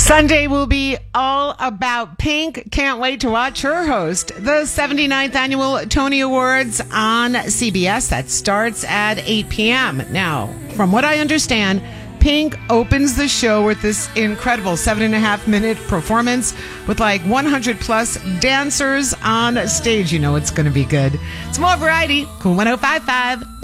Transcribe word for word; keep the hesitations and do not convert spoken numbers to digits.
Sunday will be all about Pink. Can't wait to watch her host the seventy-ninth Annual Tony Awards on C B S. That starts at eight p.m. Now, from what I understand, Pink opens the show with this incredible seven and a half minute performance with like one hundred plus dancers on stage. You know it's going to be good. It's more variety. Cool one oh five point five.